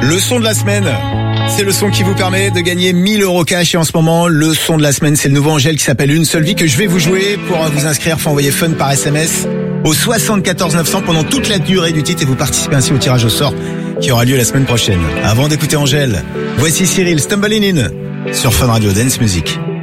Le son de la semaine, c'est le son qui vous permet de gagner 1000 € cash. Et en ce moment, le son de la semaine, c'est le nouveau Angèle qui s'appelle Une seule vie que je vais vous jouer. Pour vous inscrire, faut envoyer fun par SMS au 74 900 pendant toute la durée du titre et vous participez ainsi au tirage au sort qui aura lieu la semaine prochaine. Avant d'écouter Angèle, voici Cyril Stumbling In sur Fun Radio Dance Music.